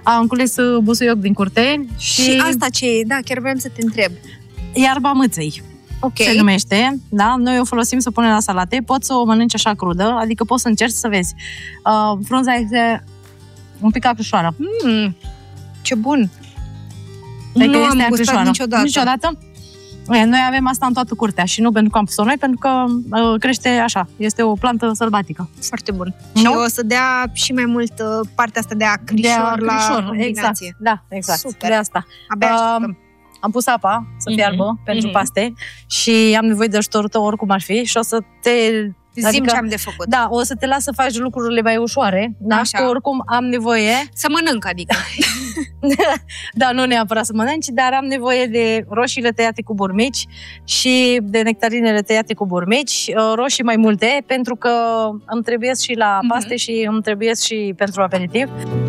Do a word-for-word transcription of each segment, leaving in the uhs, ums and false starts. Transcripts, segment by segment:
Am cules busuioc din curte. Și, și asta ce e? Da, chiar vreau să te întreb. Iarba mâței. Okay. Se numește, da? Noi o folosim să punem la salate. Poți să o mănânci așa crudă, adică poți să încerci să vezi. Uh, frunza este un pic acrișoară. Mm, ce bun! Adică nu este am gustat niciodată. Niciodată? Noi avem asta în toată curtea și nu pentru că am pus-o noi, pentru că uh, crește așa. Este o plantă sălbatică. Foarte bun. Nu? Și o să dea și mai mult uh, partea asta de acrișor, de acrișor la combinație. Exact. Da, exact. Super. De asta. Abia așteptăm. Uh, am pus apa să fiarbă mm-hmm. pentru mm-hmm. paste și am nevoie de ajutorul tău oricum ar fi și o să te... Zim adică, ce am de făcut. Da, o să te las să faci lucrurile mai ușoare, da? Așa. Că oricum am nevoie... Să mănânc, adică. Da, nu neapărat să mănânci, dar am nevoie de roșiile tăiate cu burmici și de nectarinele tăiate cu burmici, roșii mai multe, pentru că îmi trebuie și la paste mm-hmm. și îmi trebuie și pentru aperitiv.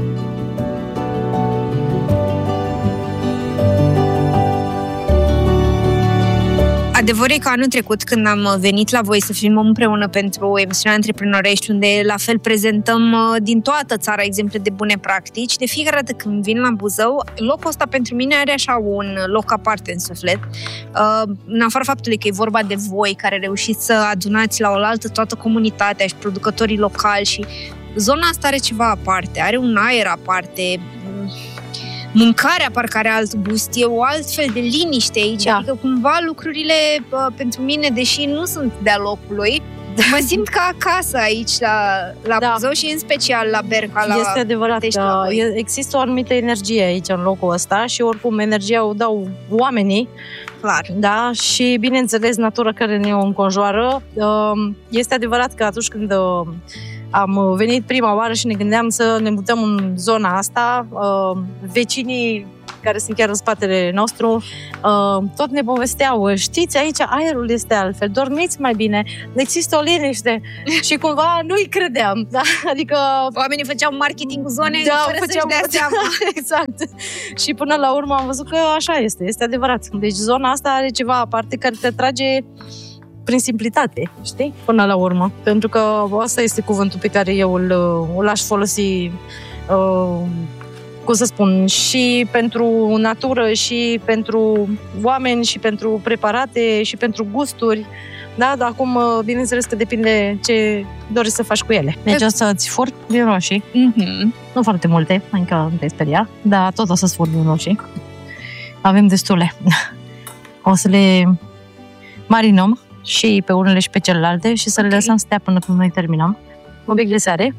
Adevărul e că anul trecut, când am venit la voi să filmăm împreună pentru emisiunea Antreprenorești, unde la fel prezentăm din toată țara exemple de bune practici, de fiecare dată când vin la Buzău, locul ăsta pentru mine are așa un loc aparte în suflet. În afară faptului că e vorba de voi care reușiți să adunați la oaltă toată comunitatea și producătorii locali și zona asta are ceva aparte, are un aer aparte. Mâncarea parcă are alt gust, e o altfel de liniște aici, da. Adică cumva lucrurile uh, pentru mine, deși nu sunt de-a locului, mă simt ca acasă aici la, la da. Buzău și în special la Berca. La este adevărat că există o anumită energie aici în locul ăsta și oricum energia o dau oamenii. Clar. Da, și bineînțeles natura care ne înconjoară. Este adevărat că atunci când am venit prima oară și ne gândeam să ne mutăm în zona asta, vecinii care sunt chiar în spatele nostru, tot ne povesteau, știți, aici aerul este altfel, dormiți mai bine, există o liniște și cumva nu-i credeam, da? Adică... Oamenii făceau marketing zonei da, fără făceau, să-și dea seama. Exact. Și până la urmă am văzut că așa este, este adevărat. Deci zona asta are ceva aparte care te trage prin simplitate, știi? Până la urmă. Pentru că asta este cuvântul pe care eu îl, îl aș folosi uh, cum să spun, și pentru natură, și pentru oameni, și pentru preparate, și pentru gusturi. Da? Dar acum, bineînțeles că depinde ce dorești să faci cu ele. Deci o să-ți fur din roșii. Mm-hmm. Nu foarte multe, încă nu te speria, dar tot o să-ți fur din roșii. Avem destule. O să le marinăm și pe unele și pe celelalte și să okay. le lăsăm să stea până când noi terminăm. Un pic de sare.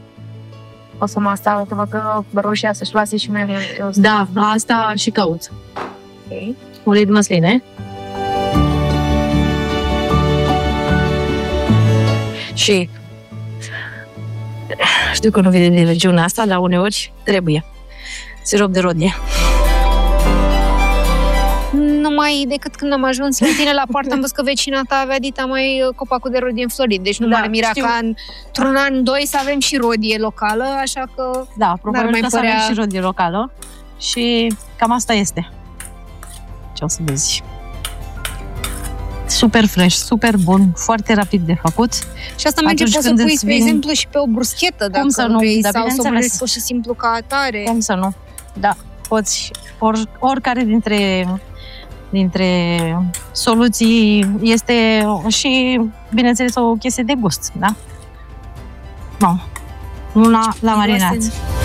O să mă asta, că văd că roșia să-și lase și mai... Da, asta și cauți. Ok. Ulei de măsline. Și știu că nu vine din regiunea asta, dar uneori trebuie. Sirop de rodie. Numai decât când am ajuns la tine la poartă, am văzut că vecina ta avea dita mai copacul de rodie înflorit. Deci nu da, m-ar mira ca într-un an, doi să avem și rodie locală, așa că da, probabil mai că părea... să avem și rodie locală. Și cam asta este. Ce o să vezi. Super fresh, super bun, foarte rapid de făcut. Și asta merge, poți să pui, spre vin... exemplu, și pe o bruschetă, dacă să nu? vrei, da, sau să vrei pur și simplu ca atare. Cum să nu? Da, poți, or, oricare dintre... dintre soluții este și, bineînțeles, o chestie de gust, da? Bun. Una la marinat.